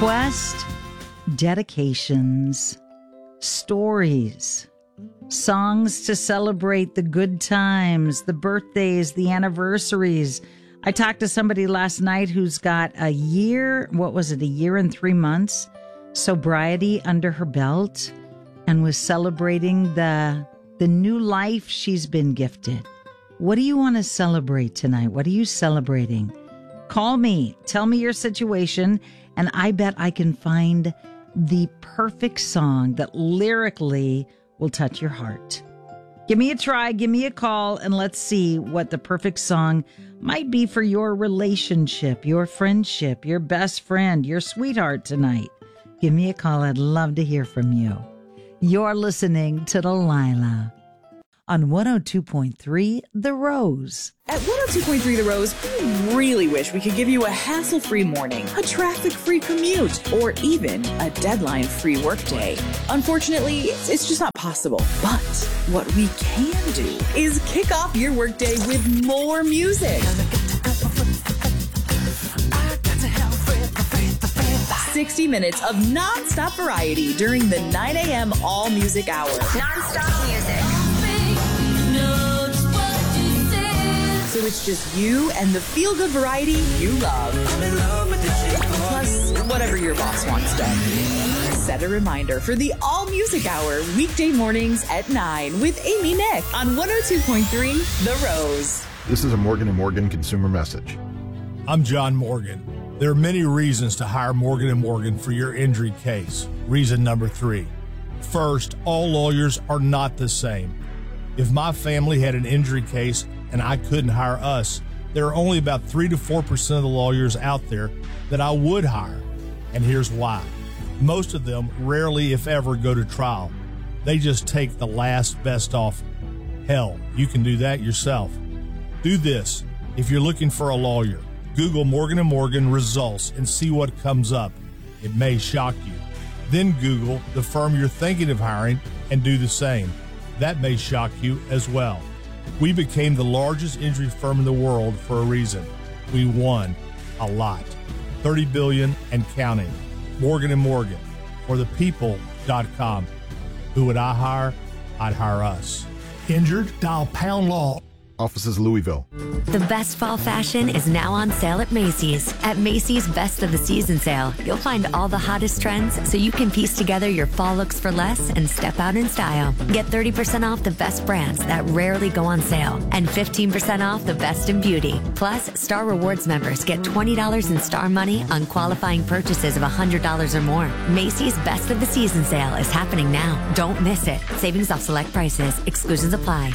request? Dedications, stories, songs to celebrate the good times, the birthdays, the anniversaries. I talked to somebody last night who's got a year and 3 months sobriety under her belt and was celebrating the new life she's been gifted. What do you want to celebrate tonight? What are you celebrating? Call me, tell me your situation, and I bet I can find the perfect song that lyrically will touch your heart. Give me a try, give me a call, and let's see what the perfect song might be for your relationship, your friendship, your best friend, your sweetheart tonight. Give me a call. I'd love to hear from you. You're listening to Delilah on 102.3 The Rose. At 102.3 The Rose, we really wish we could give you a hassle-free morning, a traffic-free commute, or even a deadline-free workday. Unfortunately, it's just not possible. But what we can do is kick off your workday with more music. 60 minutes of non-stop variety during the 9 a.m. all-music hour. Non-stop music. So it's just you and the feel-good variety you love. Plus, whatever your boss wants done. Set a reminder for the all-music hour weekday mornings at 9 with Amy Nick on 102.3 The Rose. This is a Morgan & Morgan consumer message. I'm John Morgan. There are many reasons to hire Morgan & Morgan for your injury case. Reason number 3. First, all lawyers are not the same. If my family had an injury case and I couldn't hire us, there are only about 3 to 4% of the lawyers out there that I would hire. And here's why. Most of them rarely, if ever, go to trial. They just take the last best offer. Hell, you can do that yourself. Do this. If you're looking for a lawyer, Google Morgan & Morgan results and see what comes up. It may shock you. Then Google the firm you're thinking of hiring and do the same. That may shock you as well. We became the largest injury firm in the world for a reason. We won a lot. $30 billion and counting. Morgan & Morgan. For the people.com. Who would I hire? I'd hire us. Injured? Dial Pound Law. Offices Louisville. The best fall fashion is now on sale at Macy's. At Macy's Best of the Season sale, you'll find all the hottest trends so you can piece together your fall looks for less and step out in style. Get 30% off the best brands that rarely go on sale and 15% off the best in beauty. Plus, Star Rewards members get $20 in Star Money on qualifying purchases of $100 or more. Macy's Best of the Season sale is happening now. Don't miss it. Savings off select prices. Exclusions apply.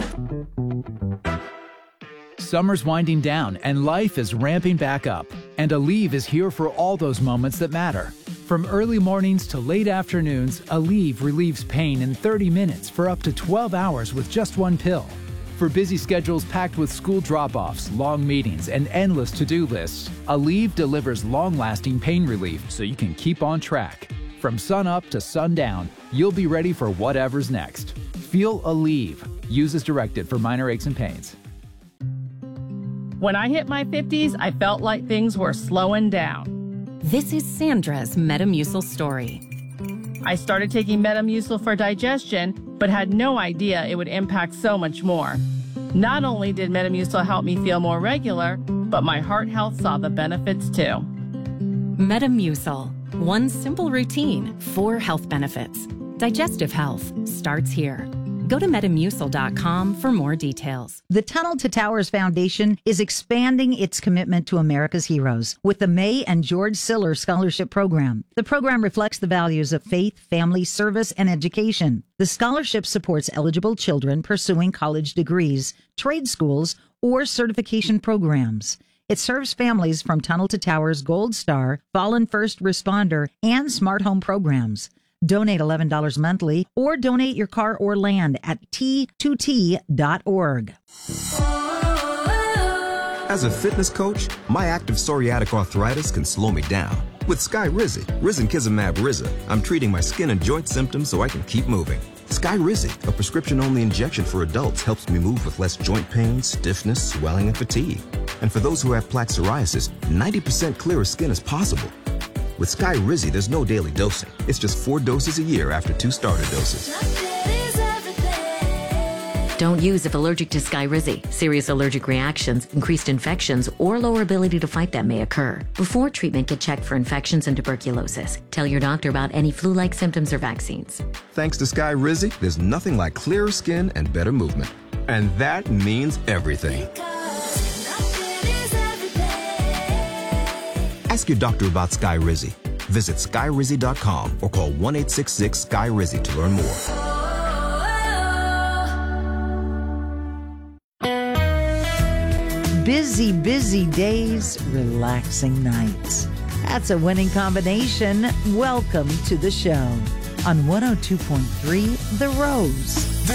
Summer's winding down and life is ramping back up. And Aleve is here for all those moments that matter. From early mornings to late afternoons, Aleve relieves pain in 30 minutes for up to 12 hours with just one pill. For busy schedules packed with school drop-offs, long meetings, and endless to-do lists, Aleve delivers long-lasting pain relief so you can keep on track. From sun up to sundown, you'll be ready for whatever's next. Feel Aleve. Use as directed for minor aches and pains. When I hit my 50s, I felt like things were slowing down. This is Sandra's Metamucil story. I started taking Metamucil for digestion, but had no idea it would impact so much more. Not only did Metamucil help me feel more regular, but my heart health saw the benefits too. Metamucil. One simple routine, 4 health benefits. Digestive health starts here. Go to Metamucil.com for more details. The Tunnel to Towers Foundation is expanding its commitment to America's heroes with the May and George Siller Scholarship Program. The program reflects the values of faith, family, service, and education. The scholarship supports eligible children pursuing college degrees, trade schools, or certification programs. It serves families from Tunnel to Towers Gold Star, Fallen First Responder, and Smart Home programs. Donate $11 monthly or donate your car or land at T2T.org. As a fitness coach, my active psoriatic arthritis can slow me down. With Skyrizi, Risankizumab Riza, I'm treating my skin and joint symptoms so I can keep moving. Skyrizi, a prescription-only injection for adults, helps me move with less joint pain, stiffness, swelling, and fatigue. And for those who have plaque psoriasis, 90% clearer skin is possible. With Skyrizi, there's no daily dosing. It's just 4 doses a year after 2 starter doses. Don't use if allergic to Skyrizi. Serious allergic reactions, increased infections, or lower ability to fight them may occur. Before treatment, get checked for infections and tuberculosis. Tell your doctor about any flu-like symptoms or vaccines. Thanks to Skyrizi, there's nothing like clearer skin and better movement. And that means everything. Ask your doctor about Skyrizi. Visit Skyrizi.com or call 1-866-SKY-RIZI to learn more. Busy, busy days, relaxing nights. That's a winning combination. Welcome to the show on 102.3 The Rose.